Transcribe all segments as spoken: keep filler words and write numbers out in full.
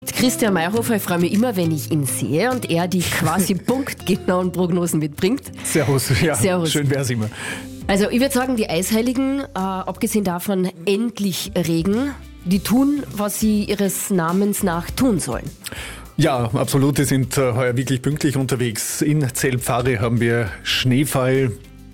mit Christian Meyerhofer. Ich freue mich immer, wenn ich ihn sehe und er die quasi punktgenauen Prognosen mitbringt. Servus, ja, Servus. Schön wär's immer. Also ich würde sagen, die Eisheiligen, äh, abgesehen davon endlich Regen, die tun, was sie ihres Namens nach tun sollen. Ja, absolut. Die sind äh, heuer wirklich pünktlich unterwegs. In Zellpfarre haben wir Schneefall.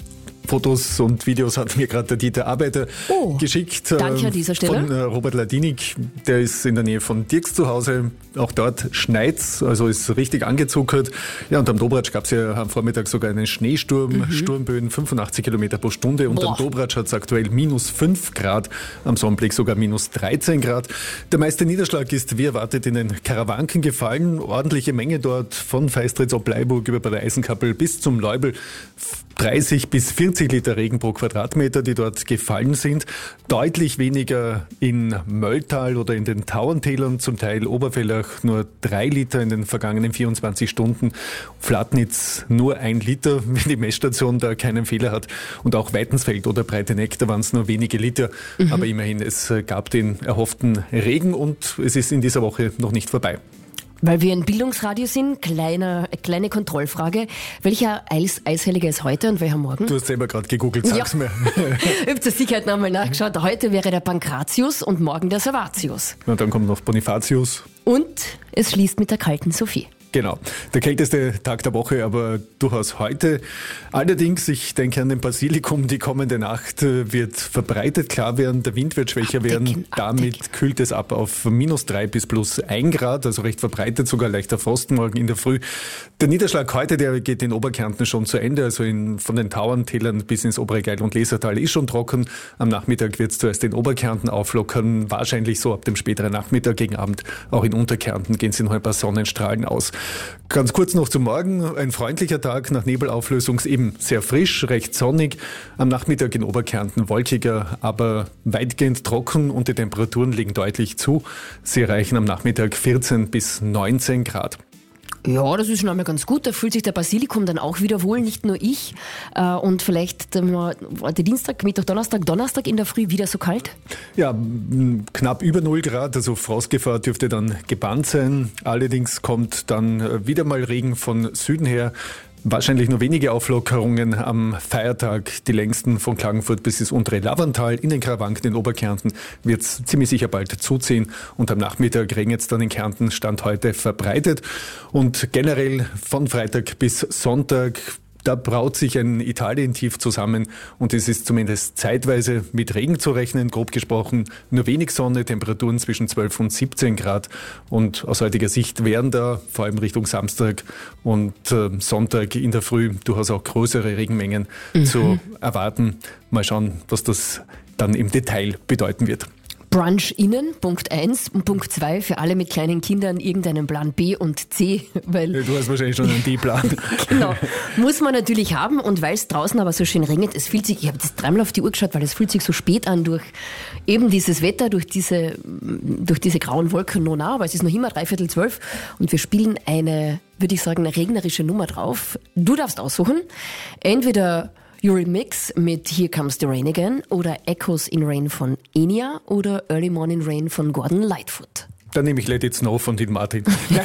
Fotos und Videos hat mir gerade der Dieter Arbeiter oh, geschickt. Danke an dieser Stelle. Von äh, Robert Ladinik. Der ist in der Nähe von Dirks zu Hause. Auch dort schneit's, also ist richtig angezuckert. Ja, und am Dobratsch gab es ja am Vormittag sogar einen Schneesturm. Mhm. Sturmböen fünfundachtzig Kilometer pro Stunde. Und Boah. am Dobratsch hat es aktuell minus fünf Grad. Am Sonnenblick sogar minus dreizehn Grad. Der meiste Niederschlag ist, wie erwartet, in den Karawanken gefallen. Ordentliche Menge dort von Feistritz ob Bleiburg über Bad Eisenkappel bis zum Leubel. dreißig bis vierzig Liter Regen pro Quadratmeter, die dort gefallen sind. Deutlich weniger in Mölltal oder in den Tauerntälern, zum Teil Oberfellach nur drei Liter in den vergangenen vierundzwanzig Stunden. Flatnitz nur ein Liter, wenn die Messstation da keinen Fehler hat. Und auch Weitensfeld oder Breiteneck, da waren es nur wenige Liter. Mhm. Aber immerhin, es gab den erhofften Regen und es ist in dieser Woche noch nicht vorbei. Weil wir ein Bildungsradio sind, kleine, kleine Kontrollfrage. Welcher Eis, Eisheiliger ist heute und welcher morgen? Du hast selber gerade gegoogelt, sag's ja. mir. Ich habe zur Sicherheit nochmal nachgeschaut. Heute wäre der Pankratius und morgen der Servatius. Und dann kommt noch Bonifatius. Und es schließt mit der kalten Sophie. Genau, der kälteste Tag der Woche, aber durchaus heute. Allerdings, ich denke an den Basilikum, die kommende Nacht wird verbreitet klar werden, der Wind wird schwächer abdecken, werden, damit abdecken. Kühlt es ab auf minus drei bis plus ein Grad, also recht verbreitet, sogar leichter Frost morgen in der Früh. Der Niederschlag heute, der geht in Oberkärnten schon zu Ende, also in, von den Tauerntälern bis ins obere Geil und Lesertal ist schon trocken. Am Nachmittag wird es zuerst in Oberkärnten auflockern, wahrscheinlich so ab dem späteren Nachmittag gegen Abend. Auch in Unterkärnten gehen es noch ein paar Sonnenstrahlen aus. Ganz kurz noch zum Morgen. Ein freundlicher Tag nach Nebelauflösung, eben sehr frisch, recht sonnig. Am Nachmittag in Oberkärnten wolkiger, aber weitgehend trocken und die Temperaturen legen deutlich zu. Sie erreichen am Nachmittag vierzehn bis neunzehn Grad. Ja, das ist schon einmal ganz gut. Da fühlt sich der Basilikum dann auch wieder wohl, nicht nur ich. Und vielleicht heute Dienstag, Mittwoch, Donnerstag, Donnerstag in der Früh wieder so kalt? Ja, knapp über null Grad, also Frostgefahr dürfte dann gebannt sein. Allerdings kommt dann wieder mal Regen von Süden her. Wahrscheinlich nur wenige Auflockerungen am Feiertag, die längsten von Klagenfurt bis ins untere Lavantal. In den Karawanken in Oberkärnten wird es ziemlich sicher bald zuziehen und am Nachmittag regnet es dann in Kärnten, Stand heute verbreitet. Und generell von Freitag bis Sonntag, da braut sich ein Italien-Tief zusammen und es ist zumindest zeitweise mit Regen zu rechnen, grob gesprochen. Nur wenig Sonne, Temperaturen zwischen zwölf und siebzehn Grad. Und aus heutiger Sicht wären da vor allem Richtung Samstag und äh, Sonntag in der Früh durchaus auch größere Regenmengen mhm. zu erwarten. Mal schauen, was das dann im Detail bedeuten wird. Brunch innen, Punkt eins und Punkt zwei für alle mit kleinen Kindern irgendeinen Plan B und C. Weil du hast wahrscheinlich schon einen D-Plan. Genau, muss man natürlich haben und weil es draußen aber so schön regnet, es fühlt sich, ich habe jetzt dreimal auf die Uhr geschaut, weil es fühlt sich so spät an durch eben dieses Wetter, durch diese, durch diese grauen Wolken noch nah, aber es ist noch immer dreiviertel zwölf und wir spielen eine, würde ich sagen, eine regnerische Nummer drauf. Du darfst aussuchen, entweder Eurythmics mit Here Comes the Rain Again oder Echoes in Rain von Enya oder Early Morning Rain von Gordon Lightfoot. Dann nehme ich Let It Snow von Dean Martin.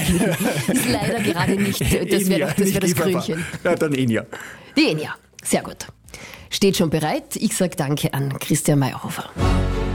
Ist leider gerade nicht, das wäre das, wär das Krönchen. Ja, dann Enya. Die Enya, sehr gut. Steht schon bereit. Ich sage danke an Christian Meyerhofer.